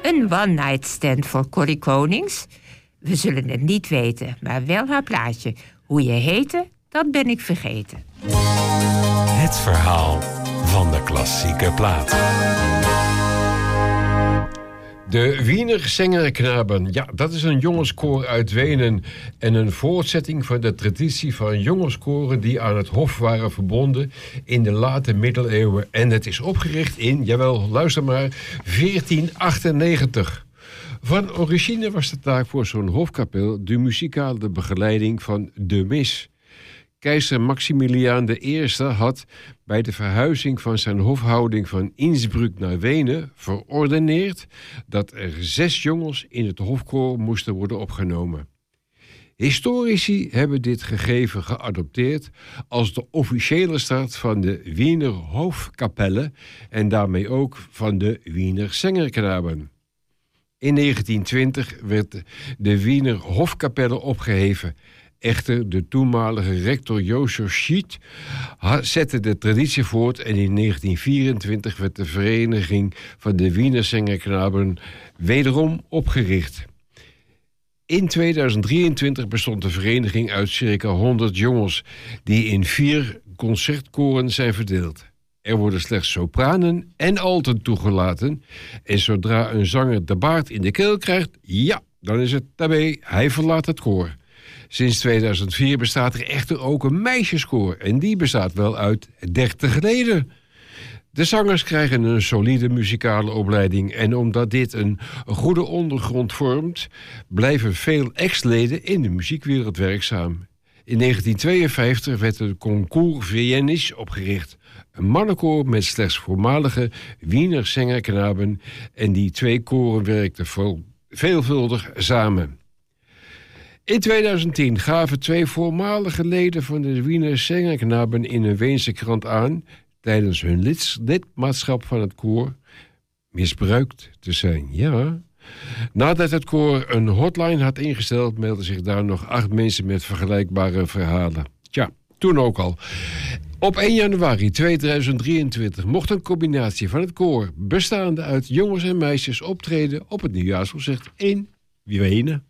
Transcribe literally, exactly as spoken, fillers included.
Een one-night stand voor Corrie Konings? We zullen het niet weten, maar wel haar plaatje. Hoe je heette, dat ben ik vergeten. Het verhaal van de klassieke plaat. De Wiener Sängerknaben, ja, dat is een jongenskoor uit Wenen en een voortzetting van de traditie van jongenskoren die aan het hof waren verbonden in de late middeleeuwen. En het is opgericht in, jawel, luister maar, veertien achtennegentig. Van origine was de taak voor zo'n hofkapel de muzikale begeleiding van de mis. Keizer Maximiliaan de Eerste had bij de verhuizing van zijn hofhouding van Innsbruck naar Wenen verordeneerd dat er zes jongens in het hofkoor moesten worden opgenomen. Historici hebben dit gegeven geadopteerd als de officiële start van de Wiener Hofkapelle en daarmee ook van de Wiener Sängerknaben. In negentien twintig werd de Wiener Hofkapelle opgeheven. Echter, de toenmalige rector Jozef Schied zette de traditie voort en in negentien vierentwintig werd de vereniging van de Wiener Sängerknaben wederom opgericht. In tweeduizend drieëntwintig bestond de vereniging uit circa honderd jongens die in vier concertkoren zijn verdeeld. Er worden slechts sopranen en alten toegelaten. En zodra een zanger de baard in de keel krijgt, ja, dan is het daarbij, hij verlaat het koor. Sinds tweeduizend vier bestaat er echter ook een meisjeskoor. En die bestaat wel uit dertig leden. De zangers krijgen een solide muzikale opleiding. En omdat dit een goede ondergrond vormt, blijven veel ex-leden in de muziekwereld werkzaam. In negentien tweeënvijftig werd het Concours Viennisch opgericht. Een mannenkoor met slechts voormalige Wiener Sängerknaben. En die twee koren werkten veelvuldig samen. In tweeduizend tien gaven twee voormalige leden van de Wiener Sängerknaben in een Weense krant aan, tijdens hun lids- lidmaatschap van het koor, misbruikt te zijn. Ja. Nadat het koor een hotline had ingesteld, meldden zich daar nog acht mensen met vergelijkbare verhalen. Tja, toen ook al. Op één januari tweeduizend drieëntwintig mocht een combinatie van het koor, bestaande uit jongens en meisjes, optreden op het nieuwjaarsconcert in Wenen.